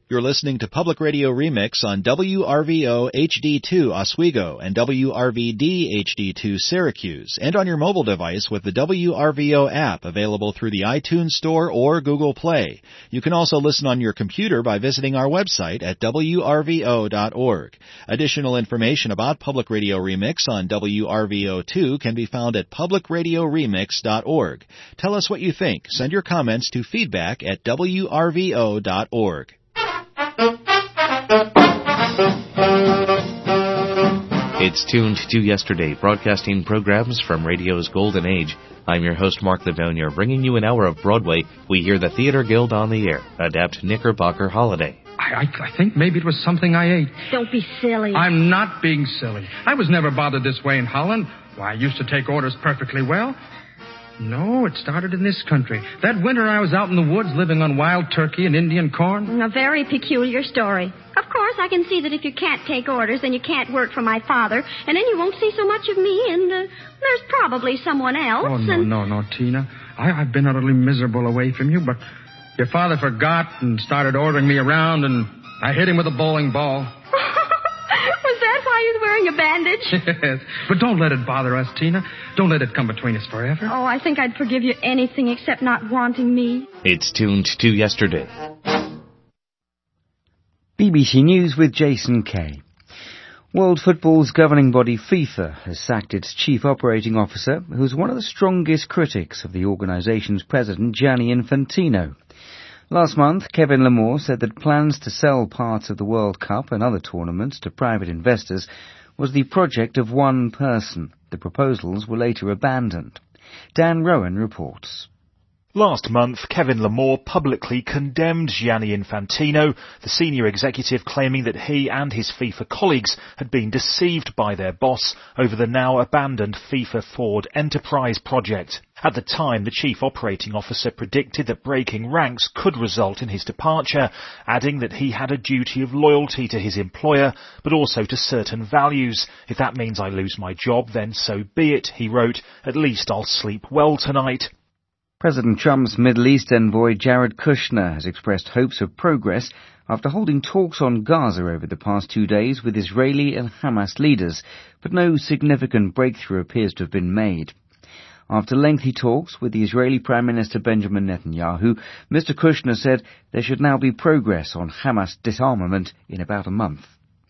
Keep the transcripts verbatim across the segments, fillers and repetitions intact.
You're listening to Public Radio Remix on W R V O H D two Oswego and W R V D H D two Syracuse, and on your mobile device with the W R V O app available through the iTunes Store or Google Play. You can also listen on your computer by visiting our website at W R V O dot org. Additional information about Public Radio Remix on W R V O two can be found at public radio remix dot org. Tell us what you think. Send your comments to feedback at W R V O dot org. It's tuned to yesterday, broadcasting programs from radio's golden age. I'm your host, Mark Livonia, bringing you an hour of Broadway. We hear the Theater Guild on the air, adapt Knickerbocker Holiday. I, I, I think maybe it was something I ate. Don't be silly. I'm not being silly. I was never bothered this way in Holland. Why, I used to take orders perfectly well. No, it started in this country. That winter I was out in the woods living on wild turkey and Indian corn. A very peculiar story. Of course, I can see that if you can't take orders, then you can't work for my father, and then you won't see so much of me, and uh, there's probably someone else. Oh, no, and... no, no, Tina. I, I've been utterly miserable away from you, but your father forgot and started ordering me around, and I hit him with a bowling ball. Was that why he was wearing a bandage? Yes, but don't let it bother us, Tina. Don't let it come between us forever. Oh, I think I'd forgive you anything except not wanting me. It's tuned to yesterday. B B C News with Jason Kay. World Football's governing body FIFA has sacked its chief operating officer, who's one of the strongest critics of the organisation's president, Gianni Infantino. Last month, Kevin Lamore said that plans to sell parts of the World Cup and other tournaments to private investors was the project of one person. The proposals were later abandoned. Dan Rowan reports. Last month, Kevin Lamore publicly condemned Gianni Infantino, the senior executive claiming that he and his FIFA colleagues had been deceived by their boss over the now abandoned FIFA Ford Enterprise project. At the time, the chief operating officer predicted that breaking ranks could result in his departure, adding that he had a duty of loyalty to his employer, but also to certain values. If that means I lose my job, then so be it, he wrote. At least I'll sleep well tonight. President Trump's Middle East envoy Jared Kushner has expressed hopes of progress after holding talks on Gaza over the past two days with Israeli and Hamas leaders, but no significant breakthrough appears to have been made. After lengthy talks with the Israeli Prime Minister Benjamin Netanyahu, Mister Kushner said there should now be progress on Hamas disarmament in about a month.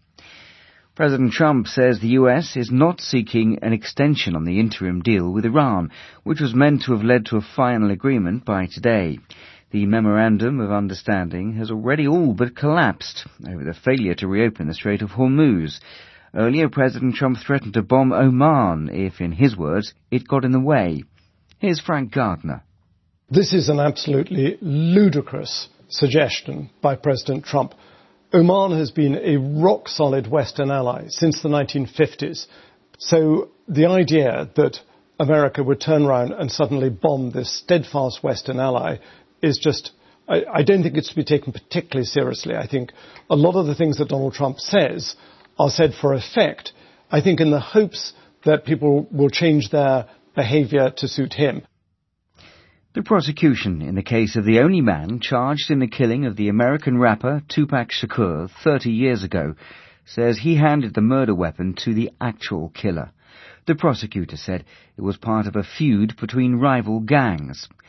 President Trump says the U S is not seeking an extension on the interim deal with Iran, which was meant to have led to a final agreement by today. The Memorandum of Understanding has already all but collapsed over the failure to reopen the Strait of Hormuz. Earlier, President Trump threatened to bomb Oman if, in his words, it got in the way. Here's Frank Gardner. This is an absolutely ludicrous suggestion by President Trump. Oman has been a rock-solid Western ally since the nineteen fifties. So the idea that America would turn around and suddenly bomb this steadfast Western ally is just, I, I don't think it's to be taken particularly seriously. I think a lot of the things that Donald Trump says are said for effect, I think in the hopes that people will change their behaviour to suit him. The prosecution in the case of the only man charged in the killing of the American rapper Tupac Shakur thirty years ago says he handed the murder weapon to the actual killer. The prosecutor said it was part of a feud between rival gangs.